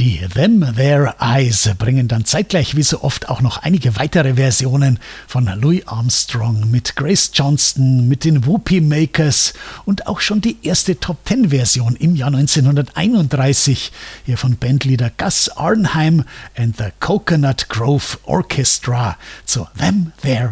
Die Them Their Eyes bringen dann zeitgleich wie so oft auch noch einige weitere Versionen von Louis Armstrong mit Grace Johnston, mit den Whoopie Makers und auch schon die erste Top-10-Version im Jahr 1931 hier von Bandleader Gus Arnheim and the Coconut Grove Orchestra zu Them Their